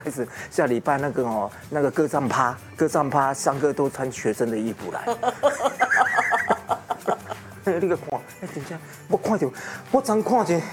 开始下礼拜那个歌唱趴上课都穿学生的衣服来。你个看，真正我看到，我常看见，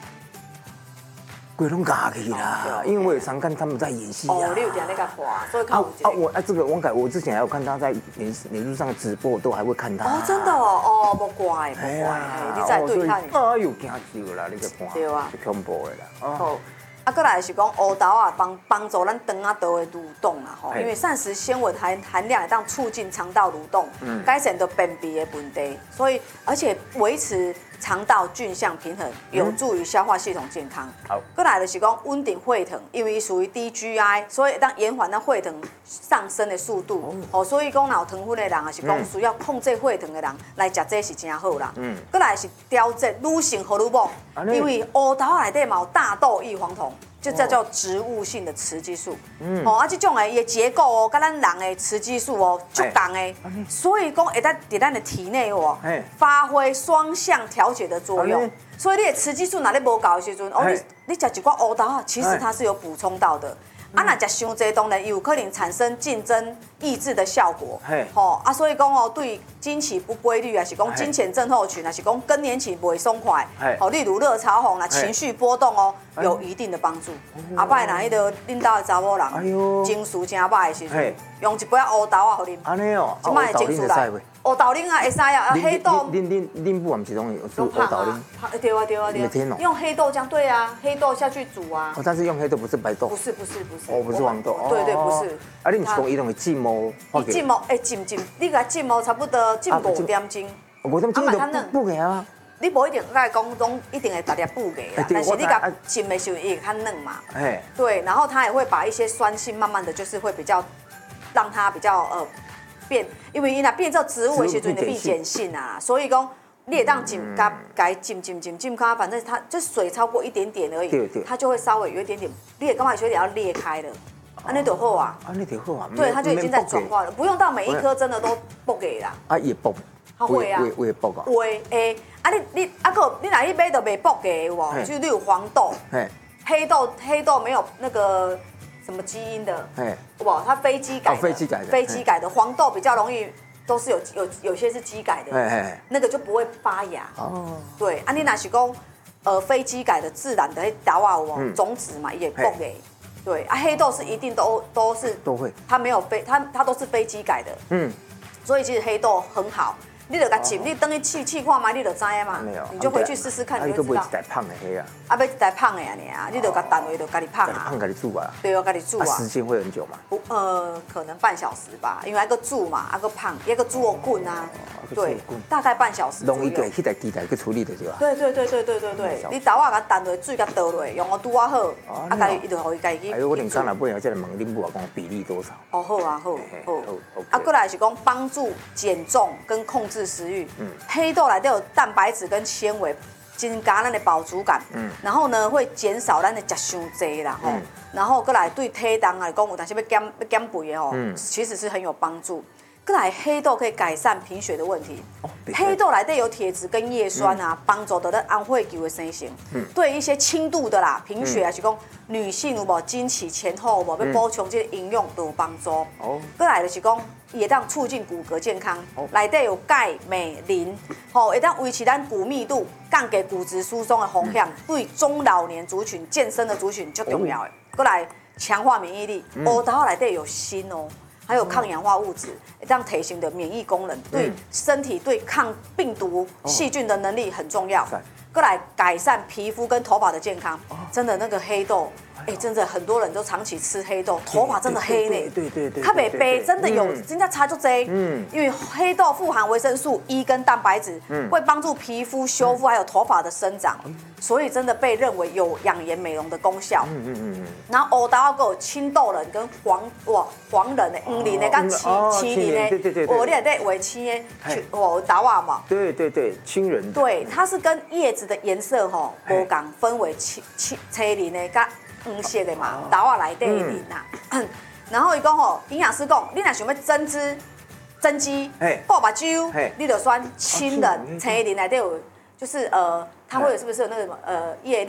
鬼拢尬去啦，因为我也常看他们在演戏啊。 哦，你有点那个滑，所以看这个王凯，我之前还有看他在脸书上直播，我都还会看他。 哦，真的哦，不乖，不乖，你再对看。 哎呦，惊死啦！你个看， 对啊， 是恐怖的啦。 好。啊，过来是讲乌豆啊，帮助咱肠啊道的蠕动啦吼，因为膳食纤维含量会当促进肠道蠕动，改善到便秘的问题，所以而且维持肠道菌相平衡，有助于消化系统健康。 好， 过来就是讲稳定血糖，因为属于低 GI， 所以当延缓咱血糖上升的速度。哦，所以讲有糖分的人也是讲需要控制血糖的人来食这是真好啦。过来是调节女性荷尔蒙，因为乌豆内底嘛有大豆异黄酮。就这叫植物性的雌激素，这种的伊结构哦，跟咱人的雌激素哦，足同的，所以讲会在咱的体内哦，发挥双向调节的作用。所以你的雌激素哪里无够的时阵，哦，你食一寡乌豆啊，其实它是有补充到的。那食伤济，当然有可能产生竞争抑制的效果。所以讲哦，对经期不规律，还是讲经前症候群，还是讲更年期不松快，例如热潮红啦、情绪波动哦，有一定的帮助。后摆若迄个恁兜的查某人，情绪真歹的时阵，用一杯乌豆啊，互啉。 安尼哦， 即摆的情绪来。乌豆奶啊，会使啊，黑豆。 恁不是拢有乌豆奶？ 对啊。用黑豆浆，对啊，黑豆下去煮啊。 但是用黑豆不是白豆。 不是。 哦，不是黄豆。 对，不是。 啊，你唔是讲伊拢会浸毛？ 浸毛，浸，你甲浸毛差不多浸5点钟。 5点钟就不给啊。 你无一定甲伊讲拢一定会大粒补给啦，但是你甲浸的时候也较嫩嘛。对，然后它也会把一些酸性慢慢的就是会比较让它比较变，因为伊若变做植物的时阵就变碱性啊，所以讲你也当浸该浸它，反正它就水超过一点点而已，它就会稍微有一点点，你也干嘛有点要裂开了。安尼就好啊， 安尼就好啊。 对，它就已经在转化了，不用到每一颗真的都剥给啦。 也剥， 它会啊， 会剥啊。 会你若去买到袂剥给有无？就是你有黄豆，黑豆没有那个什么基因的，好不好？它非基改的，非基改的黄豆比较容易都是有些是基改的，那个就不会发芽。哦，对，你若是讲非基改的自然的豆啊有无？种子嘛也剥给。对黑豆是一定都会，它没有它都是非基改的，所以其实黑豆很好，你就甲浸，你等于试看嘛，你就知啊嘛，你就回去试试看，你就知道。 要一袋胖的黑啊， 要一袋胖的啊，你就甲单位就家己胖啊， 家己煮啊， 对哦，家己煮啊。 时间会很久吗？ 可能半小时吧，因为那个煮嘛，那个胖，那个煮滚啊，对，大概半小时左右。 弄一个去台机台去处理就对了。 对，你豆啊甲淡落，水甲倒落，用个拄啊好，家己伊就互伊家己。 哎呦，我连刚来问，再来问恁母啊，讲比例多少？ 哦，好。过来是讲帮助减重跟控制食欲。黑豆内底有蛋白质跟纤维，增加咱的饱足感。然后呢，会减少咱的食伤济啦吼。然后过来对体重来讲，有当时要减肥的吼，其实是很有帮助。过来黑豆可以改善贫血的问题。黑豆内底有铁质跟叶酸啊，帮助到咱安血球的生成。对一些轻度的啦贫血还是讲女性有无经期前后有无要补充这个营养都有帮助。过来就是讲也当促进骨骼健康，内底有钙、镁、磷，会当维持咱骨密度，降低骨质疏松的风险，对中老年族群、健身的族群最重要的。过来强化免疫力，乌豆内底有锌哦。还有抗氧化物质，让体型的免疫功能，对身体对抗病毒、细菌的能力很重要。过来改善皮肤跟头发的健康，真的那个黑豆，真的很多人都长期吃黑豆，头发真的黑呢。对，它没白，真的有，真的差就多。因为黑豆富含维生素 E 跟蛋白质，会帮助皮肤修复还有头发的生长，所以真的被认为有养颜美容的功效。然后乌豆还有青豆仁跟黄仁的、黄仁的跟麒麟的，你内底为青的豆啊嘛。 对，青仁。 对，它是跟叶子的颜色吼无共，分为青麟的跟黄色的嘛，豆啊内底磷啊。然后伊讲吼，营养师讲，你若想要增肌、顾目睭，你就选青仁、青麟内底有，就是它会有是不是有那个什么叶绿？